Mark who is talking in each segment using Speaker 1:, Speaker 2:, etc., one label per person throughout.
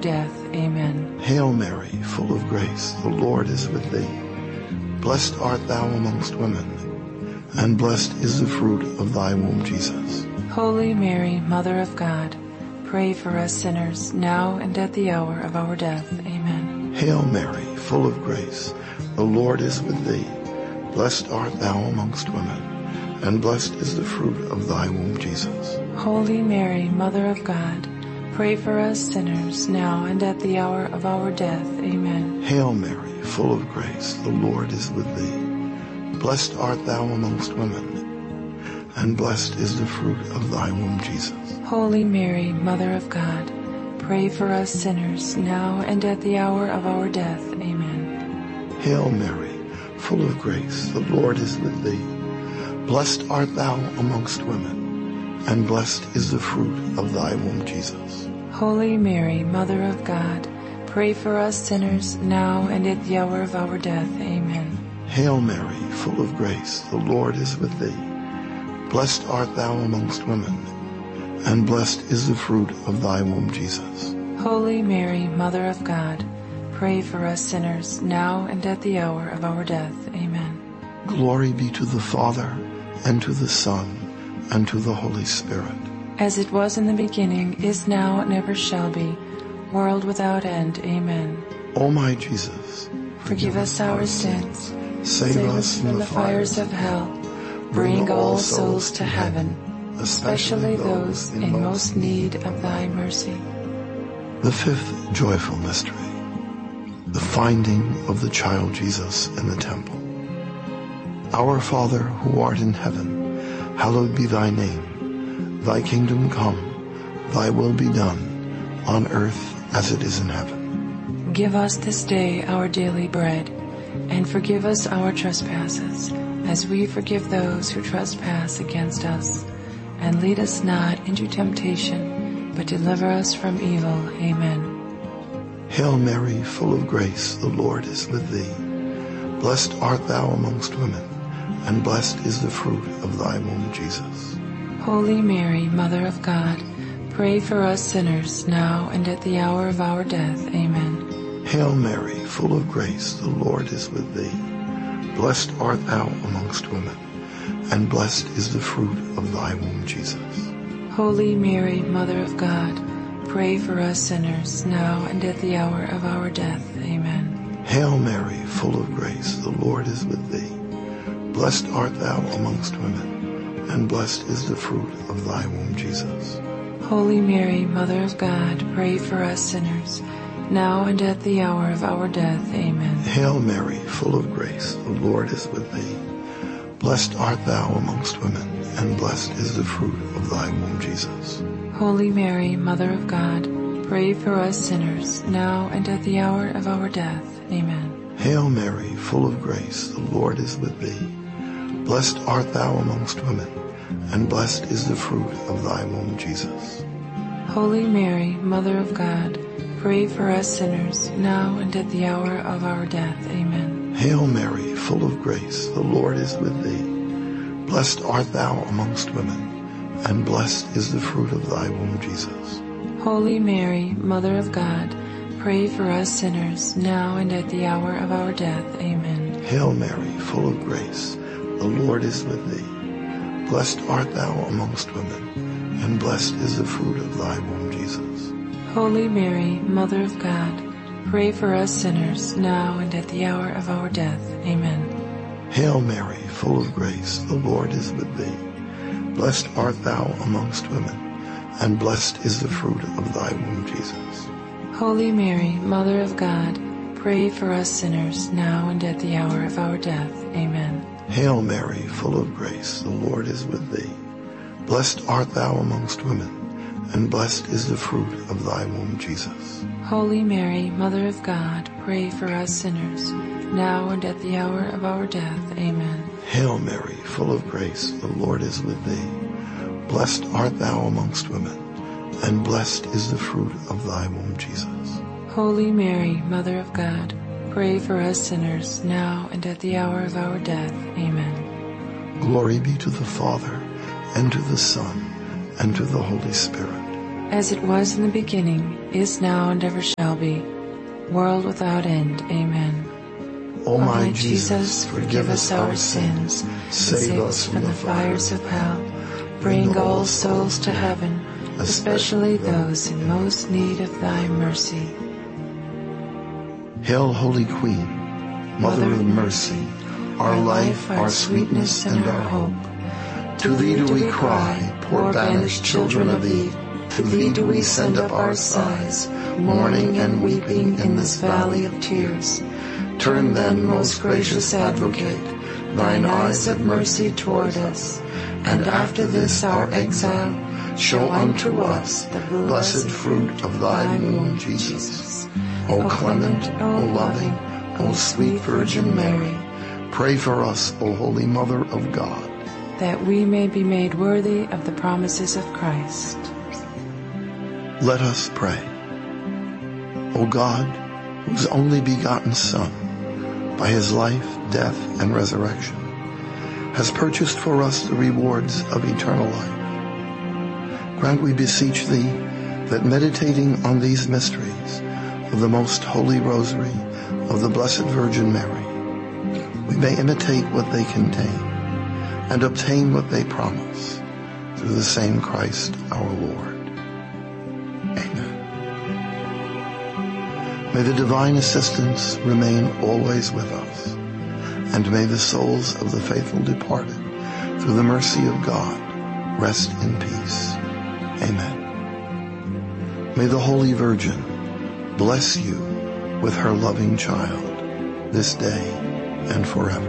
Speaker 1: death. Amen.
Speaker 2: Hail Mary, full of grace, the Lord is with thee. Blessed art thou amongst women, and blessed is the fruit of thy womb, Jesus.
Speaker 1: Holy Mary, Mother of God, pray for us sinners, now and at the hour of our death. Amen.
Speaker 2: Hail Mary, full of grace, the Lord is with thee. Blessed art thou amongst women, and blessed is the fruit of thy womb, Jesus.
Speaker 1: Holy Mary, Mother of God, pray for us sinners, now and at the hour of our death. Amen.
Speaker 2: Hail Mary, full of grace, the Lord is with thee. Blessed art thou amongst women, and blessed is the fruit of thy womb, Jesus.
Speaker 1: Holy Mary, Mother of God, pray for us sinners, now and at the hour of our death. Amen.
Speaker 2: Hail Mary, full of grace, the Lord is with thee. Blessed art thou amongst women, and blessed is the fruit of thy womb, Jesus.
Speaker 1: Holy Mary, Mother of God, pray for us sinners, now and at the hour of our death. Amen.
Speaker 2: Hail Mary, full of grace, the Lord is with thee. Blessed art thou amongst women, and blessed is the fruit of thy womb, Jesus.
Speaker 1: Holy Mary, Mother of God, pray for us sinners, now and at the hour of our death. Amen.
Speaker 2: Glory be to the Father, and to the Son, and to the Holy Spirit.
Speaker 1: As it was in the beginning, is now, and ever shall be, world without end. Amen.
Speaker 2: O my Jesus,
Speaker 1: forgive us our sins,
Speaker 2: save us from the fires of hell,
Speaker 1: bring all souls to heaven, especially those in most need of thy mercy.
Speaker 2: The fifth joyful mystery, the finding of the child Jesus in the temple. Our Father, who art in heaven, hallowed be thy name. Thy kingdom come, thy will be done, on earth as it is in heaven.
Speaker 1: Give us this day our daily bread, and forgive us our trespasses, as we forgive those who trespass against us. And lead us not into temptation, but deliver us from evil. Amen.
Speaker 2: Hail Mary, full of grace, the Lord is with thee. Blessed art thou amongst women, and blessed is the fruit of thy womb, Jesus.
Speaker 1: Holy Mary, Mother of God, pray for us sinners, now and at the hour of our death. Amen.
Speaker 2: Hail Mary, full of grace, the Lord is with thee. Blessed art thou amongst women, and blessed is the fruit of thy womb, Jesus.
Speaker 1: Holy Mary, Mother of God, pray for us sinners, now and at the hour of our death. Amen.
Speaker 2: Hail Mary, full of grace, the Lord is with thee. Blessed art thou amongst women, and blessed is the fruit of thy womb, Jesus.
Speaker 1: Holy Mary, Mother of God, pray for us sinners, now and at the hour of our death. Amen.
Speaker 2: Hail Mary, full of grace, the Lord is with thee. Blessed art thou amongst women, and blessed is the fruit of thy womb, Jesus.
Speaker 1: Holy Mary, Mother of God, pray for us sinners, now and at the hour of our death. Amen.
Speaker 2: Hail Mary, full of grace, the Lord is with thee. Blessed art thou amongst women, and blessed is the fruit of thy womb, Jesus.
Speaker 1: Holy Mary, Mother of God, pray for us sinners, now and at the hour of our death. Amen.
Speaker 2: Hail Mary, full of grace, the Lord is with thee. Blessed art thou amongst women, and blessed is the fruit of thy womb, Jesus.
Speaker 1: Holy Mary, Mother of God, pray for us sinners, now and at the hour of our death. Amen.
Speaker 2: Hail Mary, full of grace, the Lord is with thee. Blessed art thou amongst women, and blessed is the fruit of thy womb, Jesus.
Speaker 1: Holy Mary, Mother of God, pray for us sinners, now and at the hour of our death. Amen.
Speaker 2: Hail Mary, full of grace, the Lord is with thee. Blessed art thou amongst women, and blessed is the fruit of thy womb, Jesus.
Speaker 1: Holy Mary, Mother of God, pray for us sinners, now and at the hour of our death. Amen.
Speaker 2: Hail Mary, full of grace, the Lord is with thee. Blessed art thou amongst women, and blessed is the fruit of thy womb, Jesus.
Speaker 1: Holy Mary, Mother of God, pray for us sinners, now and at the hour of our death. Amen.
Speaker 2: Hail Mary, full of grace, the Lord is with thee. Blessed art thou amongst women, and blessed is the fruit of thy womb, Jesus.
Speaker 1: Holy Mary, Mother of God, pray for us sinners, now and at the hour of our death. Amen.
Speaker 2: Glory be to the Father, and to the Son, and to the Holy Spirit.
Speaker 1: as it was in the beginning, is now, and ever shall be, world without end. Amen.
Speaker 2: O my Jesus, forgive us our sins, save us from the fires of hell,
Speaker 1: bring all souls to heaven, especially those in most need of thy mercy.
Speaker 2: Hail, Holy Queen, Mother of mercy, our life, our sweetness, and our hope. To thee do we cry, poor banished children of Eve. To thee do we send up our sighs, mourning and weeping in this valley of tears. Turn then, most gracious Advocate, thine eyes of mercy toward us, and after this our exile, show unto us the blessed fruit of thy womb, Jesus. O clement, O loving, O sweet Virgin Mary, pray for us, O Holy Mother of God,
Speaker 1: that we may be made worthy of the promises of Christ.
Speaker 2: Let us pray. O God, whose only begotten Son, by his life, death, and resurrection, has purchased for us the rewards of eternal life, grant, we beseech thee, that meditating on these mysteries of the most holy rosary of the Blessed Virgin Mary, we may imitate what they contain and obtain what they promise, through the same Christ our Lord. Amen. May the divine assistance remain always with us, and may the souls of the faithful departed, through the mercy of God, rest in peace. Amen. May the Holy Virgin bless you with her loving child, this day and forever.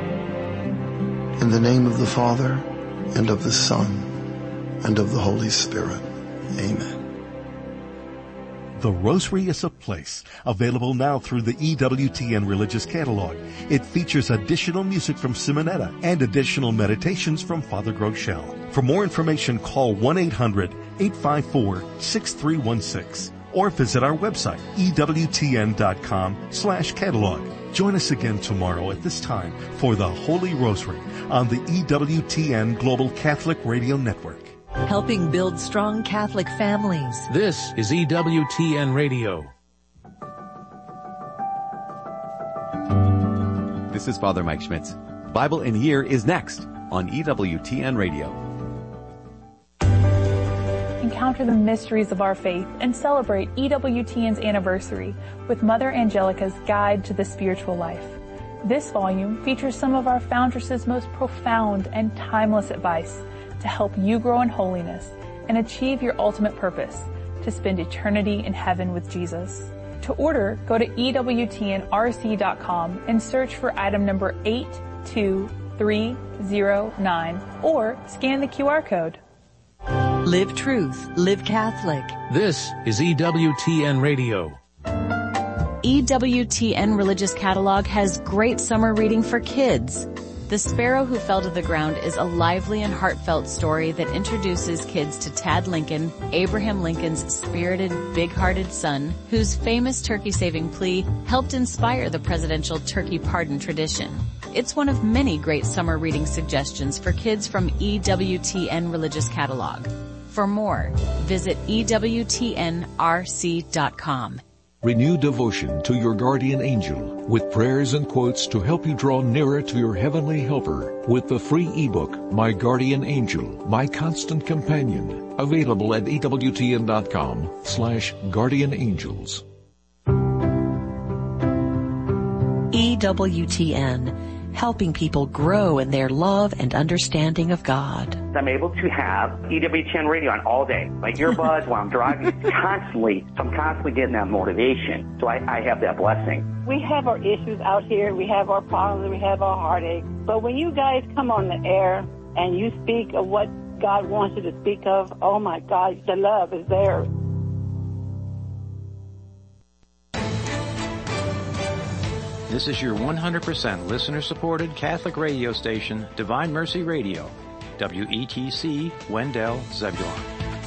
Speaker 2: In the name of the Father, and of the Son, and of the Holy Spirit. Amen.
Speaker 3: The Rosary is a Place, available now through the EWTN Religious Catalog. It features additional music from Simonetta and additional meditations from Father Groeschel. For more information, call 1-800-854-6316 or visit our website, ewtn.com/catalog. Join us again tomorrow at this time for the Holy Rosary on the EWTN Global Catholic Radio Network.
Speaker 4: Helping build strong Catholic families.
Speaker 5: This is EWTN Radio.
Speaker 6: This is Father Mike Schmitz. Bible in a Year is next on EWTN Radio.
Speaker 7: Encounter the mysteries of our faith and celebrate EWTN's anniversary with Mother Angelica's Guide to the Spiritual Life. This volume features some of our foundress's most profound and timeless advice to help you grow in holiness and achieve your ultimate purpose, to spend eternity in heaven with Jesus. To order, go to EWTNRC.com and search for item number 82309 or scan the QR code.
Speaker 4: Live truth, live Catholic.
Speaker 5: This is EWTN Radio.
Speaker 8: EWTN Religious Catalog has great summer reading for kids. The Sparrow Who Fell to the Ground is a lively and heartfelt story that introduces kids to Tad Lincoln, Abraham Lincoln's spirited, big-hearted son, whose famous turkey-saving plea helped inspire the presidential turkey pardon tradition. It's one of many great summer reading suggestions for kids from EWTN Religious Catalog. For more, visit EWTNRC.com.
Speaker 9: Renew devotion to your guardian angel with prayers and quotes to help you draw nearer to your heavenly helper with the free ebook, My Guardian Angel, My Constant Companion, available at EWTN.com/guardianangels.
Speaker 4: EWTN, helping people grow in their love and understanding of God.
Speaker 10: I'm able to have EWTN radio on all day, like earbuds while I'm driving, constantly. So I'm constantly getting that motivation. So I have that blessing.
Speaker 11: We have our issues out here. We have our problems. We have our heartaches. But when you guys come on the air and you speak of what God wants you to speak of, oh my God, the love is there.
Speaker 5: This is your 100% listener-supported Catholic radio station, Divine Mercy Radio, WETC, Wendell, Zebulon.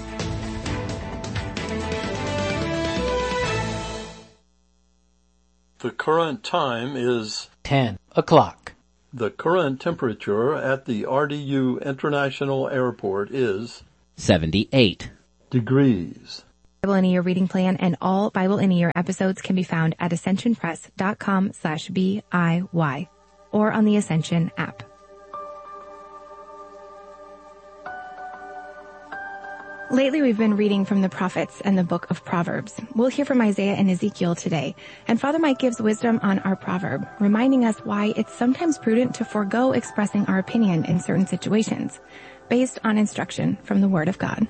Speaker 12: The current time is
Speaker 13: 10 o'clock.
Speaker 12: The current temperature at the RDU International Airport is
Speaker 13: 78.
Speaker 12: degrees.
Speaker 13: Bible in a Year reading plan and all Bible in a Year episodes can be found at ascensionpress.com/BIY or on the Ascension app. Lately, we've been reading from the prophets and the book of Proverbs. We'll hear from Isaiah and Ezekiel today. And Father Mike gives wisdom on our proverb, reminding us why it's sometimes prudent to forego expressing our opinion in certain situations, based on instruction from the Word of God.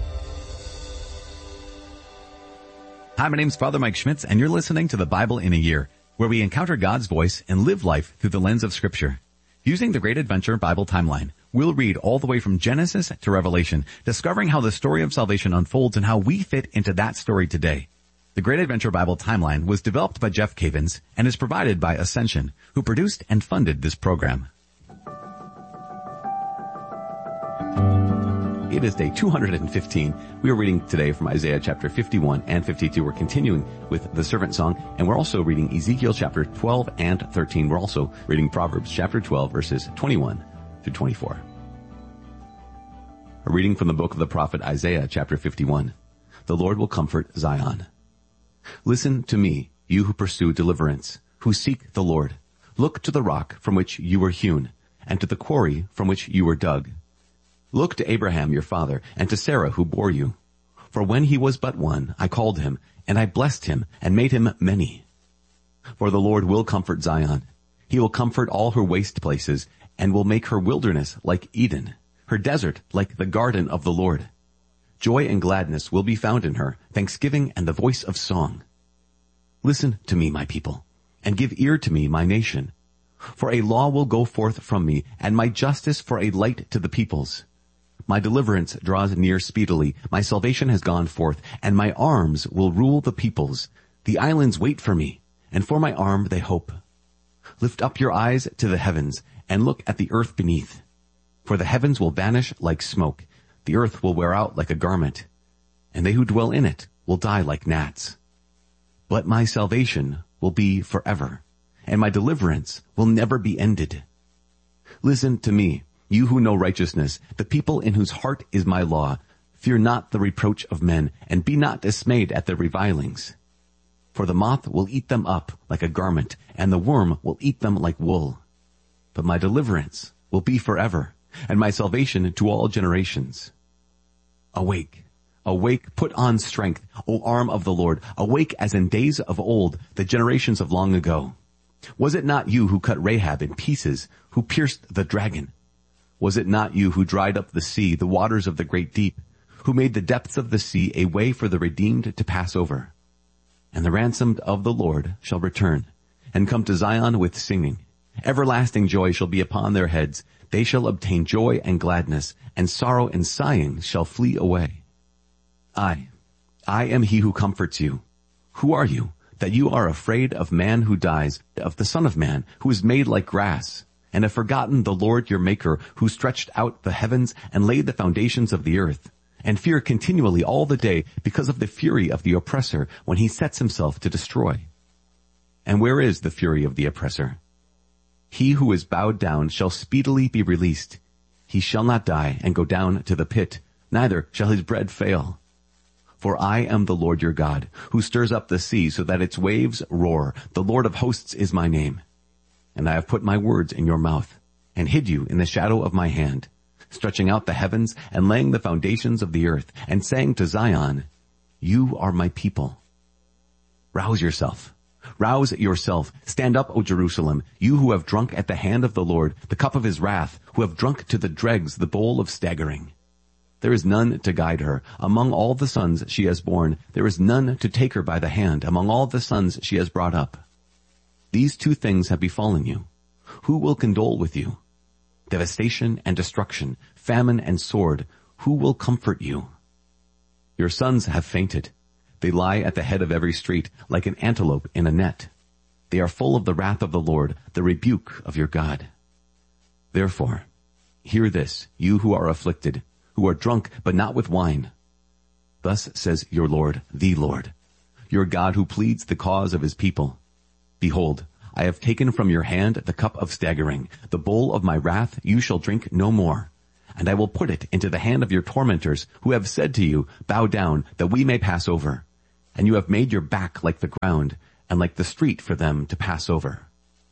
Speaker 6: Hi, my name's Father Mike Schmitz, and you're listening to the Bible in a Year, where we encounter God's voice and live life through the lens of Scripture. Using the Great Adventure Bible Timeline, we'll read all the way from Genesis to Revelation, discovering how the story of salvation unfolds and how we fit into that story today. The Great Adventure Bible Timeline was developed by Jeff Cavins and is provided by Ascension, who produced and funded this program. It is day 215. We are reading today from Isaiah chapter 51 and 52. We're continuing with the servant song, and we're also reading Ezekiel chapter 12 and 13. We're also reading Proverbs chapter 12, verses 21 through 24. A reading from the book of the prophet Isaiah chapter 51. The Lord will comfort Zion. Listen to me, you who pursue deliverance, who seek the Lord. Look to the rock from which you were hewn, and to the quarry from which you were dug. Look to Abraham your father, and to Sarah who bore you. For when he was but one, I called him, and I blessed him, and made him many. For the Lord will comfort Zion. He will comfort all her waste places, and will make her wilderness like Eden, her desert like the garden of the Lord. Joy and gladness will be found in her, thanksgiving and the voice of song. Listen to me, my people, and give ear to me, my nation. For a law will go forth from me, and my justice for a light to the peoples. My deliverance draws near speedily. My salvation has gone forth, and my arms will rule the peoples. The islands wait for me, and for my arm they hope. Lift up your eyes to the heavens, and look at the earth beneath. For the heavens will vanish like smoke. The earth will wear out like a garment, and they who dwell in it will die like gnats. But my salvation will be forever, and my deliverance will never be ended. Listen to me, you who know righteousness, the people in whose heart is my law. Fear not the reproach of men, and be not dismayed at their revilings. For the moth will eat them up like a garment, and the worm will eat them like wool. But my deliverance will be forever, and my salvation to all generations. Awake, awake, put on strength, O arm of the Lord. Awake as in days of old, the generations of long ago. Was it not you who cut Rahab in pieces, who pierced the dragon? Was it not you who dried up the sea, the waters of the great deep, who made the depths of the sea a way for the redeemed to pass over? And the ransomed of the Lord shall return, and come to Zion with singing. Everlasting joy shall be upon their heads. They shall obtain joy and gladness, and sorrow and sighing shall flee away. I am he who comforts you. Who are you, that you are afraid of man who dies, of the Son of Man, who is made like grass, and have forgotten the Lord your Maker, who stretched out the heavens and laid the foundations of the earth, and fear continually all the day because of the fury of the oppressor when he sets himself to destroy? And where is the fury of the oppressor? He who is bowed down shall speedily be released. He shall not die and go down to the pit, neither shall his bread fail. For I am the Lord your God, who stirs up the sea so that its waves roar. The Lord of hosts is my name. And I have put my words in your mouth, and hid you in the shadow of my hand, stretching out the heavens and laying the foundations of the earth, and saying to Zion, you are my people. Rouse yourself. Rouse yourself. Stand up, O Jerusalem, you who have drunk at the hand of the Lord the cup of his wrath, who have drunk to the dregs the bowl of staggering. There is none to guide her. Among all the sons she has borne, there is none to take her by the hand among all the sons she has brought up. These two things have befallen you. Who will condole with you? Devastation and destruction, famine and sword. Who will comfort you? Your sons have fainted. They lie at the head of every street, like an antelope in a net. They are full of the wrath of the Lord, the rebuke of your God. Therefore, hear this, you who are afflicted, who are drunk, but not with wine. Thus says your Lord, the Lord, your God who pleads the cause of his people. Behold, I have taken from your hand the cup of staggering, the bowl of my wrath you shall drink no more. and I will put it into the hand of your tormentors, who have said to you, bow down, that we may pass over. And you have made your back like the ground, and like the street for them to pass over.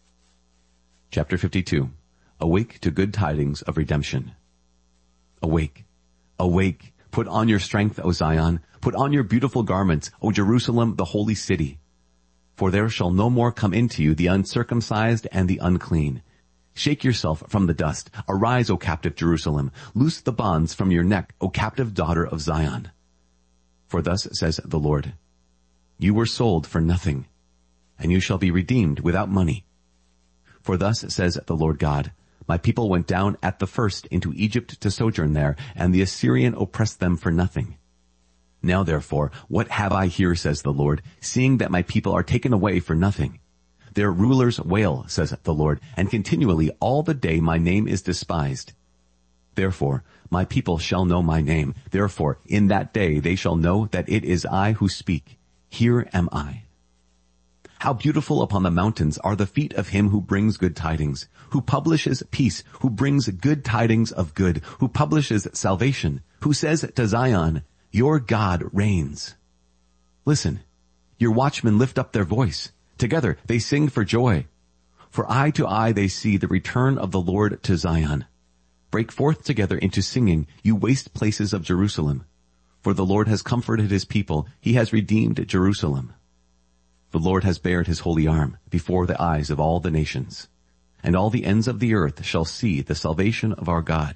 Speaker 6: Chapter 52. Awake to good tidings of redemption. Awake, awake, put on your strength, O Zion, put on your beautiful garments, O Jerusalem, the holy city. For there shall no more come into you the uncircumcised and the unclean. Shake yourself from the dust. Arise, O captive Jerusalem. Loose the bonds from your neck, O captive daughter of Zion. For thus says the Lord, you were sold for nothing, and you shall be redeemed without money. For thus says the Lord God, my people went down at the first into Egypt to sojourn there, and the Assyrian oppressed them for nothing. Now therefore, what have I here, says the Lord, seeing that my people are taken away for nothing? Their rulers wail, says the Lord, and continually all the day my name is despised. Therefore, my people shall know my name. Therefore, in that day they shall know that it is I who speak. Here am I. How beautiful upon the mountains are the feet of him who brings good tidings, who publishes peace, who brings good tidings of good, who publishes salvation, who says to Zion, your God reigns. Listen, your watchmen lift up their voice. Together they sing for joy. For eye to eye they see the return of the Lord to Zion. Break forth together into singing, you waste places of Jerusalem. For the Lord has comforted his people. He has redeemed Jerusalem. The Lord has bared his holy arm before the eyes of all the nations, and all the ends of the earth shall see the salvation of our God.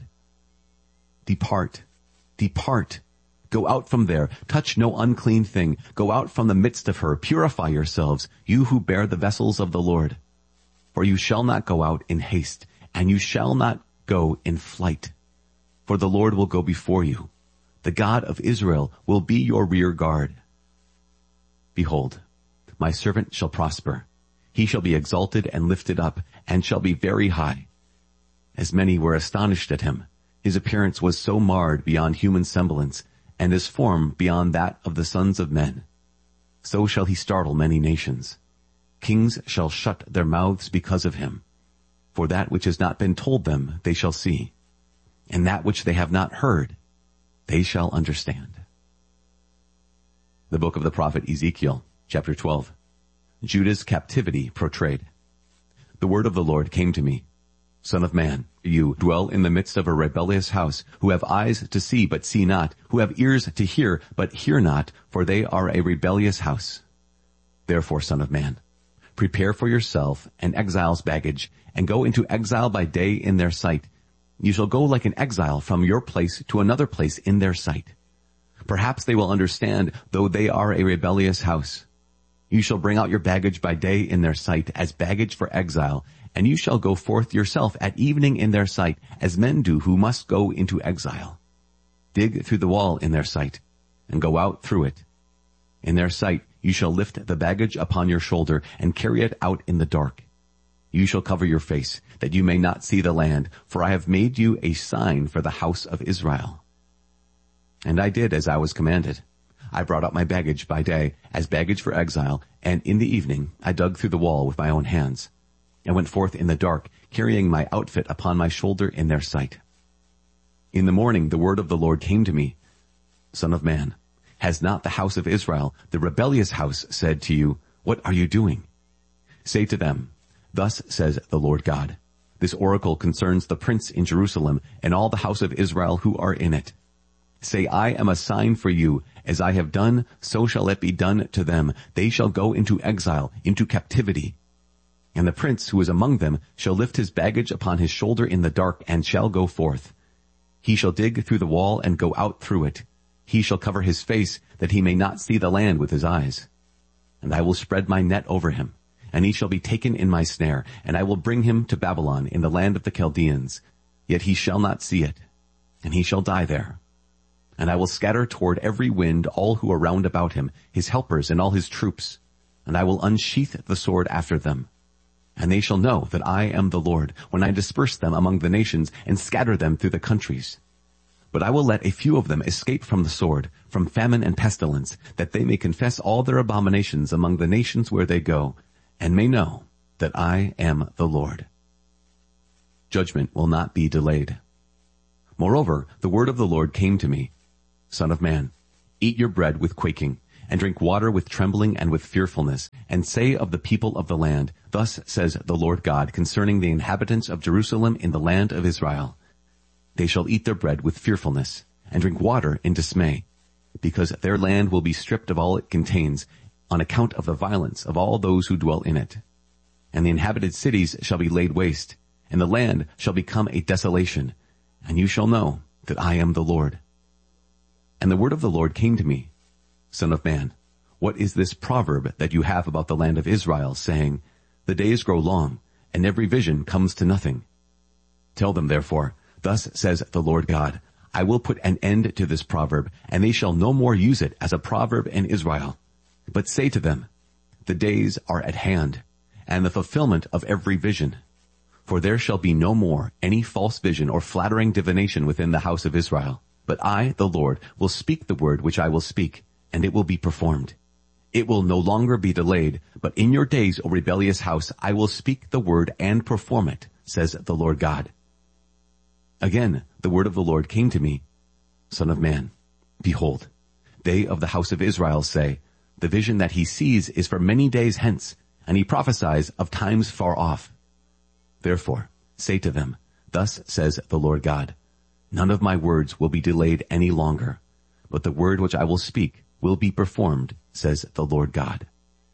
Speaker 6: Depart, depart, go out from there, touch no unclean thing, go out from the midst of her, purify yourselves, you who bear the vessels of the Lord. For you shall not go out in haste, and you shall not go in flight. For the Lord will go before you. The God of Israel will be your rear guard. Behold, my servant shall prosper. He shall be exalted and lifted up, and shall be very high. As many were astonished at him, his appearance was so marred beyond human semblance, and his form beyond that of the sons of men. So shall he startle many nations. Kings shall shut their mouths because of him. For that which has not been told them they shall see, and that which they have not heard they shall understand. The book of the prophet Ezekiel, chapter 12. Judah's captivity portrayed. The word of the Lord came to me. Son of man, you dwell in the midst of a rebellious house, who have eyes to see but see not, who have ears to hear but hear not, for they are a rebellious house. Therefore, son of man, prepare for yourself an exile's baggage, and go into exile by day in their sight. You shall go like an exile from your place to another place in their sight. Perhaps they will understand, though they are a rebellious house. You shall bring out your baggage by day in their sight, as baggage for exile, and you shall go forth yourself at evening in their sight, as men do who must go into exile. Dig through the wall in their sight, and go out through it. In their sight you shall lift the baggage upon your shoulder, and carry it out in the dark. You shall cover your face, that you may not see the land, for I have made you a sign for the house of Israel. And I did as I was commanded. I brought out my baggage by day, as baggage for exile, and in the evening I dug through the wall with my own hands. I went forth in the dark, carrying my outfit upon my shoulder in their sight. In the morning the word of the Lord came to me. Son of man, has not the house of Israel, the rebellious house, said to you, what are you doing? Say to them, thus says the Lord God, this oracle concerns the prince in Jerusalem and all the house of Israel who are in it. Say, I am a sign for you. As I have done, so shall it be done to them. They shall go into exile, into captivity. And the prince who is among them shall lift his baggage upon his shoulder in the dark, and shall go forth. He shall dig through the wall and go out through it. He shall cover his face, that he may not see the land with his eyes. And I will spread my net over him, and he shall be taken in my snare, and I will bring him to Babylon in the land of the Chaldeans. Yet he shall not see it, and he shall die there. And I will scatter toward every wind all who are round about him, his helpers and all his troops. And I will unsheath the sword after them. And they shall know that I am the Lord, when I disperse them among the nations and scatter them through the countries. But I will let a few of them escape from the sword, from famine and pestilence, that they may confess all their abominations among the nations where they go, and may know that I am the Lord. Judgment will not be delayed. Moreover, the word of the Lord came to me. Son of man, eat your bread with quaking, and drink water with trembling and with fearfulness, and say of the people of the land, thus says the Lord God concerning the inhabitants of Jerusalem in the land of Israel. They shall eat their bread with fearfulness, and drink water in dismay, because their land will be stripped of all it contains, on account of the violence of all those who dwell in it. And the inhabited cities shall be laid waste, and the land shall become a desolation, and you shall know that I am the Lord. And the word of the Lord came to me, Son of man, what is this proverb that you have about the land of Israel, saying, the days grow long, and every vision comes to nothing? Tell them, therefore, thus says the Lord God, I will put an end to this proverb, and they shall no more use it as a proverb in Israel. But say to them, the days are at hand, and the fulfillment of every vision. For there shall be no more any false vision or flattering divination within the house of Israel. But I, the Lord, will speak the word which I will speak, and it will be performed. It will no longer be delayed, but in your days, O rebellious house, I will speak the word and perform it, says the Lord God. Again, the word of the Lord came to me, Son of man, behold, they of the house of Israel say, the vision that he sees is for many days hence, and he prophesies of times far off. Therefore, say to them, thus says the Lord God, none of my words will be delayed any longer, but the word which I will speak will be performed, says the Lord God.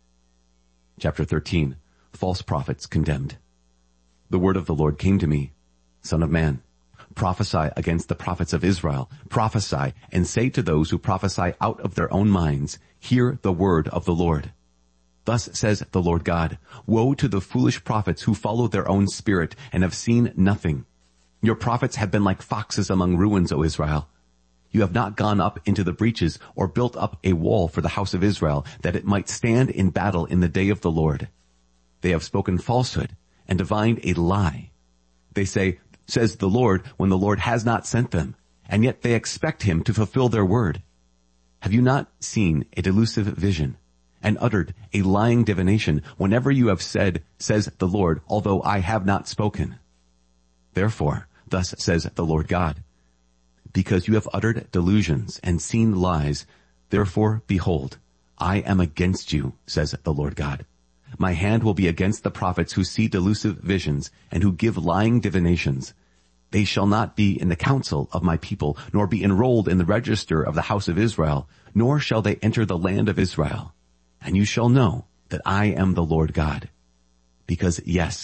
Speaker 6: Chapter 13, False Prophets Condemned. The word of the Lord came to me, Son of man, prophesy against the prophets of Israel. Prophesy and say to those who prophesy out of their own minds, hear the word of the Lord. Thus says the Lord God, woe to the foolish prophets who follow their own spirit and have seen nothing. Your prophets have been like foxes among ruins, O Israel. You have not gone up into the breaches or built up a wall for the house of Israel, that it might stand in battle in the day of the Lord. They have spoken falsehood and divined a lie. They say, says the Lord, when the Lord has not sent them, and yet they expect him to fulfill their word. Have you not seen a delusive vision and uttered a lying divination whenever you have said, says the Lord, although I have not spoken? Therefore, thus says the Lord God, because you have uttered delusions and seen lies, therefore, behold, I am against you, says the Lord God. My hand will be against the prophets who see delusive visions and who give lying divinations. They shall not be in the council of my people, nor be enrolled in the register of the house of Israel, nor shall they enter the land of Israel. And you shall know that I am the Lord God. Because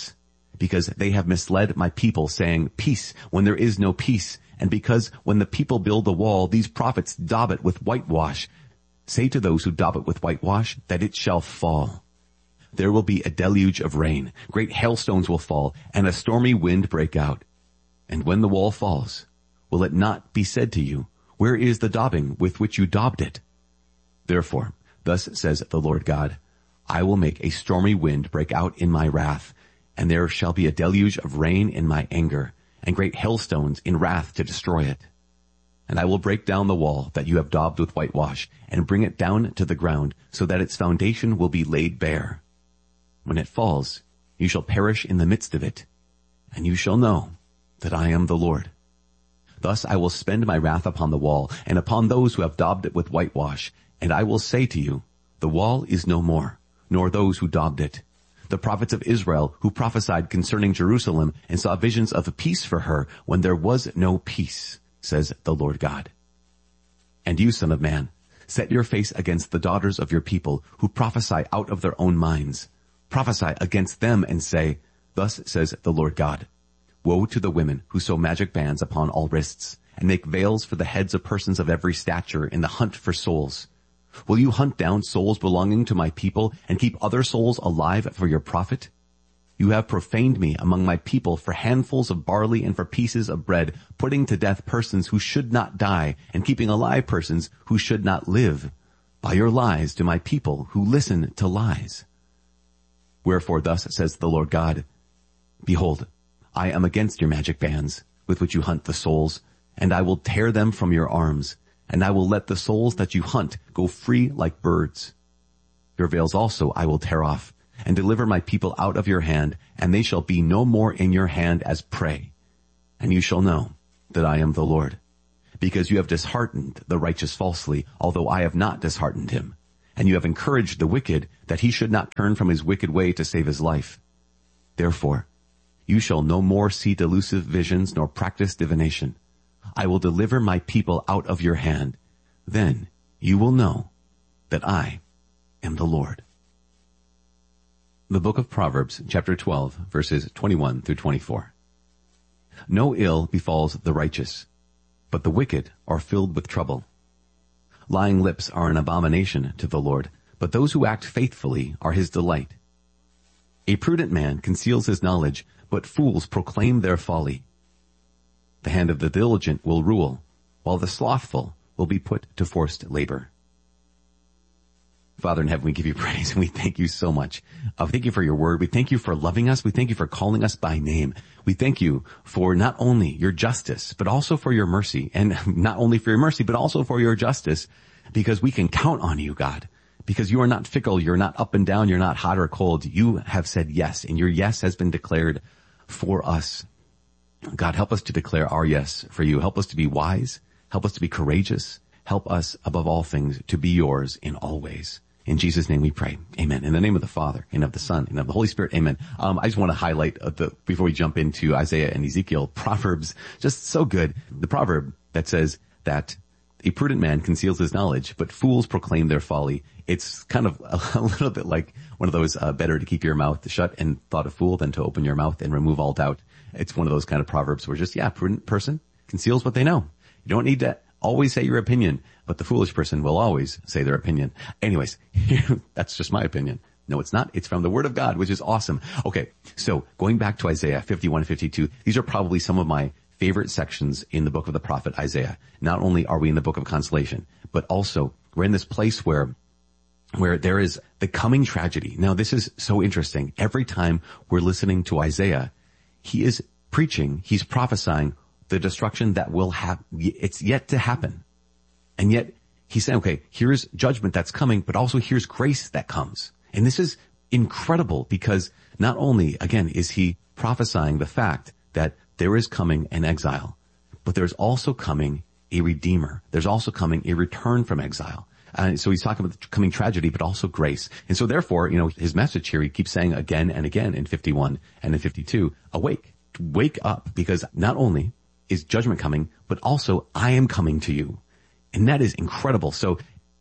Speaker 6: they have misled my people, saying, peace, when there is no peace, and because when the people build a wall, these prophets daub it with whitewash. Say to those who daub it with whitewash that it shall fall. There will be a deluge of rain, great hailstones will fall, and a stormy wind break out. And when the wall falls, will it not be said to you, where is the daubing with which you daubed it? Therefore, thus says the Lord God, I will make a stormy wind break out in my wrath, and there shall be a deluge of rain in my anger, and great hailstones in wrath to destroy it. And I will break down the wall that you have daubed with whitewash, and bring it down to the ground, so that its foundation will be laid bare. When it falls, you shall perish in the midst of it, and you shall know that I am the Lord. Thus I will spend my wrath upon the wall, and upon those who have daubed it with whitewash, and I will say to you, the wall is no more, nor those who daubed it. The prophets of Israel who prophesied concerning Jerusalem and saw visions of peace for her when there was no peace, says the Lord God. And you, son of man, set your face against the daughters of your people who prophesy out of their own minds. Prophesy against them and say, thus says the Lord God, woe to the women who sew magic bands upon all wrists and make veils for the heads of persons of every stature in the hunt for souls. Will you hunt down souls belonging to my people and keep other souls alive for your profit? You have profaned me among my people for handfuls of barley and for pieces of bread, putting to death persons who should not die and keeping alive persons who should not live, by your lies to my people who listen to lies. Wherefore thus says the Lord God, behold, I am against your magic bands with which you hunt the souls, and I will tear them from your arms, and I will let the souls that you hunt go free like birds. Your veils also I will tear off, and deliver my people out of your hand, and they shall be no more in your hand as prey. And you shall know that I am the Lord. Because you have disheartened the righteous falsely, although I have not disheartened him. And you have encouraged the wicked that he should not turn from his wicked way to save his life. Therefore, you shall no more see delusive visions nor practice divination. I will deliver my people out of your hand. Then you will know that I am the Lord. The book of Proverbs, chapter 12, verses 21 through 24. No ill befalls the righteous, but the wicked are filled with trouble. Lying lips are an abomination to the Lord, but those who act faithfully are his delight. A prudent man conceals his knowledge, but fools proclaim their folly. The hand of the diligent will rule, while the slothful will be put to forced labor. Father in heaven, we give you praise and we thank you so much. Thank you for your word. We thank you for loving us. We thank you for calling us by name. We thank you for not only your justice, but also for your mercy. And not only for your mercy, but also for your justice, because we can count on you, God. Because you are not fickle, you're not up and down, you're not hot or cold. You have said yes, and your yes has been declared for us. God, help us to declare our yes for you. Help us to be wise. Help us to be courageous. Help us, above all things, to be yours in all ways. In Jesus' name we pray. Amen. In the name of the Father, and of the Son, and of the Holy Spirit. Amen. I just want to highlight, before we jump into Isaiah and Ezekiel, Proverbs, just so good. The proverb that says that a prudent man conceals his knowledge, but fools proclaim their folly. It's kind of a little bit like one of those, better to keep your mouth shut and thought a fool than to open your mouth and remove all doubt. It's one of those kind of proverbs where just, prudent person conceals what they know. You don't need to always say your opinion, but the foolish person will always say their opinion. Anyways, that's just my opinion. No, it's not. It's from the Word of God, which is awesome. Okay, so going back to Isaiah 51, 52, these are probably some of my favorite sections in the book of the prophet Isaiah. Not only are we in the book of consolation, but also we're in this place where there is the coming tragedy. Now, this is so interesting. Every time we're listening to Isaiah, he is preaching, he's prophesying the destruction that will happen. It's yet to happen. And yet he's saying, okay, here's judgment that's coming, but also here's grace that comes. And this is incredible because not only, again, is he prophesying the fact that there is coming an exile, but there's also coming a redeemer. There's also coming a return from exile. So he's talking about the coming tragedy, but also grace. And so therefore, his message here, he keeps saying again and again in 51 and in 52, awake, wake up, because not only is judgment coming, but also I am coming to you. And that is incredible. So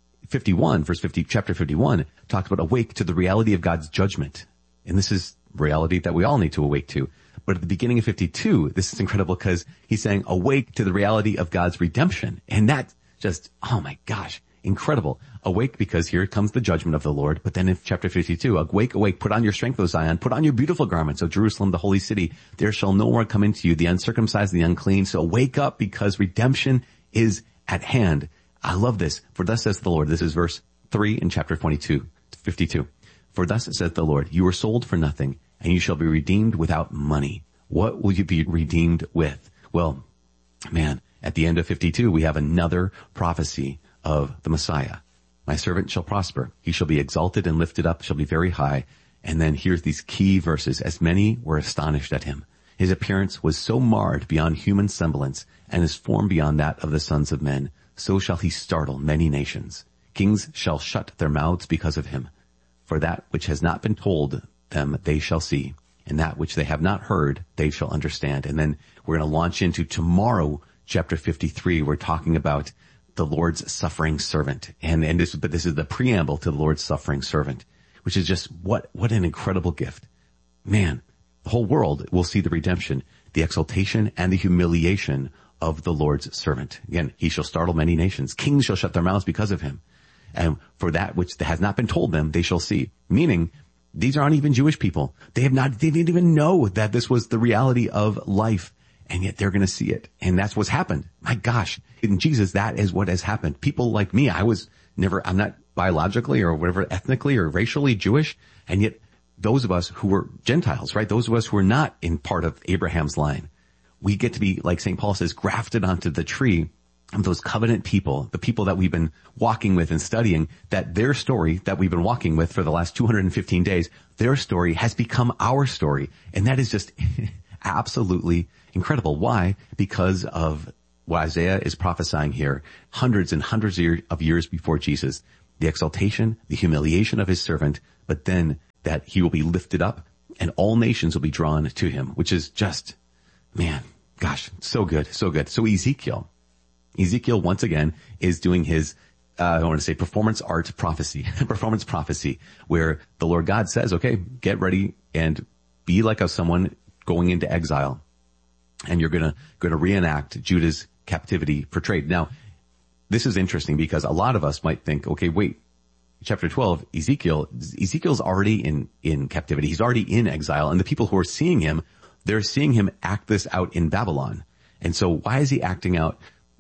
Speaker 6: 51, verse 50, chapter 51 talks about awake to the reality of God's judgment. And this is reality that we all need to awake to. But at the beginning of 52, this is incredible because he's saying awake to the reality of God's redemption. And that just, oh my gosh, incredible. Awake because here comes the judgment of the Lord. But then in chapter 52, awake, awake, put on your strength, O Zion, put on your beautiful garments, O Jerusalem, the holy city. There shall no more come into you the uncircumcised and the unclean. So wake up because redemption is at hand. I love this. For thus says the Lord. This is verse 3 in chapter 52. For thus says the Lord, you were sold for nothing, and you shall be redeemed without money. What will you be redeemed with? Well, man, at the end of 52, we have another prophecy of the Messiah. My servant shall prosper. He shall be exalted and lifted up, shall be very high. And then here's these key verses. As many were astonished at him. His appearance was so marred beyond human semblance, and his form beyond that of the sons of men. So shall he startle many nations. Kings shall shut their mouths because of him. For that which has not been told them they shall see, and that which they have not heard they shall understand. And then we're going to launch into tomorrow, chapter 53. We're talking about the Lord's suffering servant. But this is the preamble to the Lord's suffering servant, which is just what an incredible gift. Man, the whole world will see the redemption, the exaltation, and the humiliation of the Lord's servant. Again, he shall startle many nations. Kings shall shut their mouths because of him. And for that which has not been told them, they shall see. Meaning, these aren't even Jewish people. They didn't even know that this was the reality of life. And yet they're going to see it. And that's what's happened. My gosh. In Jesus, that is what has happened. People like me, I'm not biologically or whatever, ethnically or racially Jewish. And yet those of us who were Gentiles, right? Those of us who are not in part of Abraham's line, we get to be, like St. Paul says, grafted onto the tree of those covenant people, the people that we've been walking with and studying, that their story that we've been walking with for the last 215 days, their story has become our story. And that is just absolutely incredible. Why? Because of what Isaiah is prophesying here, hundreds and hundreds of years before Jesus, the exaltation, the humiliation of his servant, but then that he will be lifted up and all nations will be drawn to him, which is just, man, gosh, so good, so good. So Ezekiel once again is doing his, I want to say performance prophecy, where the Lord God says, okay, get ready and be like someone going into exile. And you're going to reenact Judah's captivity portrayed. Now, this is interesting because a lot of us might think, okay, wait, chapter 12, Ezekiel's already in captivity. He's already in exile. And the people who are seeing him, they're seeing him act this out in Babylon. And so why is he acting out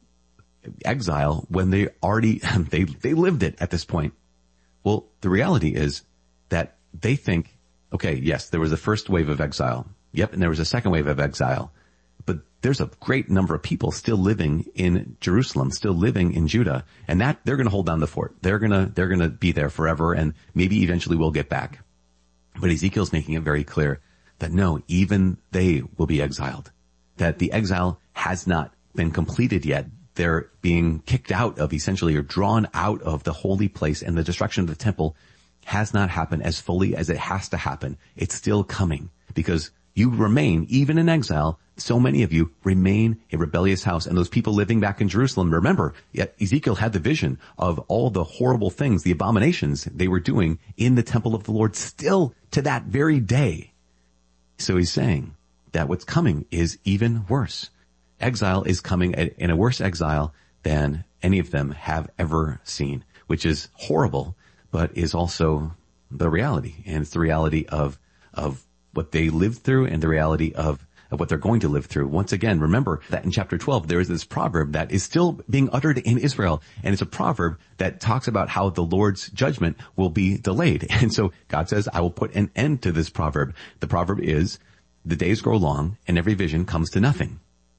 Speaker 6: exile when they already, they lived it at this point? Well, the reality is that they think, okay, yes, there was a first wave of exile. Yep. And there was a second wave of exile. But there's a great number of people still living in Jerusalem, still living in Judah, and that they're going to hold down the fort. They're going to be there forever, and maybe eventually we'll get back. But Ezekiel's making it very clear that no, even they will be exiled, that the exile has not been completed yet. They're being kicked out of, essentially, or drawn out of the holy place, and the destruction of the temple has not happened as fully as it has to happen. It's still coming, because you remain, even in exile, so many of you remain a rebellious house. And those people living back in Jerusalem, remember, Ezekiel had the vision of all the horrible things, the abominations they were doing in the temple of the Lord still to that very day. So he's saying that what's coming is even worse. Exile is coming in a worse exile than any of them have ever seen, which is horrible, but is also the reality. And it's the reality of what they lived through and the reality of what they're going to live through. Once again, remember that in chapter 12, there is this proverb that is still being uttered in Israel. And it's a proverb that talks about how the Lord's judgment will be delayed. And so God says, I will put an end to this proverb. The proverb is, the days grow long and every vision comes to nothing.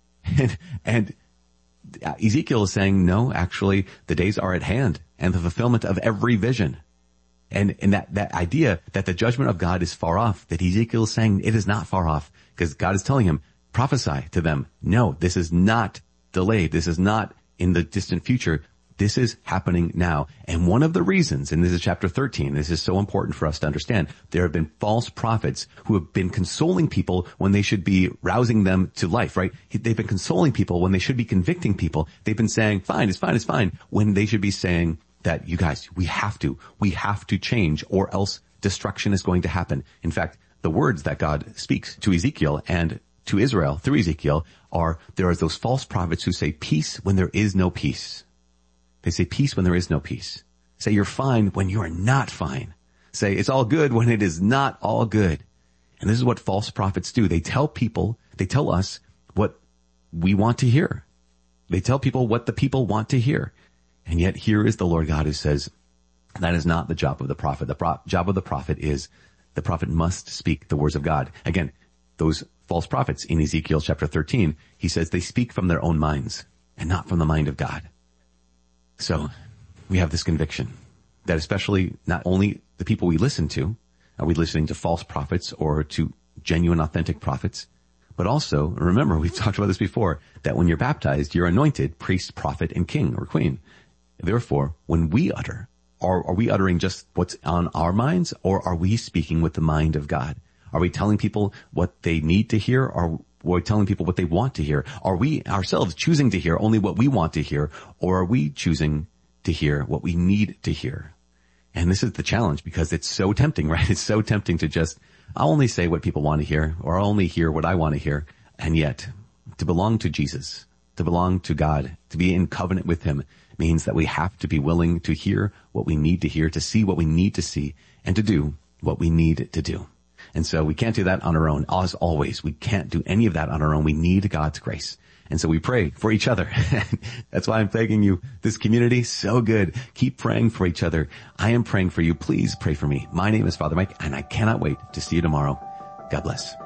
Speaker 6: And Ezekiel is saying, no, actually, the days are at hand and the fulfillment of every vision. And that idea that the judgment of God is far off, that Ezekiel is saying it is not far off, because God is telling him, prophesy to them. No, this is not delayed. This is not in the distant future. This is happening now. And one of the reasons, and this is chapter 13, this is so important for us to understand, there have been false prophets who have been consoling people when they should be rousing them to life, right? They've been consoling people when they should be convicting people. They've been saying, fine, it's fine, it's fine, when they should be saying that, you guys, we have to change, or else destruction is going to happen. In fact, the words that God speaks to Ezekiel and to Israel through Ezekiel are, there are those false prophets who say peace when there is no peace. They say peace when there is no peace. Say you're fine when you are not fine. Say it's all good when it is not all good. And this is what false prophets do. They tell us what we want to hear. They tell people what the people want to hear. And yet here is the Lord God who says, that is not the job of the prophet. The job of the prophet is, the prophet must speak the words of God. Again, those false prophets in Ezekiel chapter 13, he says they speak from their own minds and not from the mind of God. So we have this conviction that especially not only the people we listen to, are we listening to false prophets or to genuine, authentic prophets, but also, remember, we've talked about this before, that when you're baptized, you're anointed priest, prophet, and king or queen. Therefore, when we utter, are we uttering just what's on our minds, or are we speaking with the mind of God? Are we telling people what they need to hear, or are we telling people what they want to hear? Are we ourselves choosing to hear only what we want to hear, or are we choosing to hear what we need to hear? And this is the challenge, because it's so tempting, right? It's so tempting to just, I'll only say what people want to hear, or I'll only hear what I want to hear. And yet, to belong to Jesus, to belong to God, to be in covenant with him, means that we have to be willing to hear what we need to hear, to see what we need to see, and to do what we need to do. And so we can't do that on our own. As always, we can't do any of that on our own. We need God's grace. And so we pray for each other. That's why I'm begging you, this community, so good. Keep praying for each other. I am praying for you. Please pray for me. My name is Father Mike, and I cannot wait to see you tomorrow. God bless.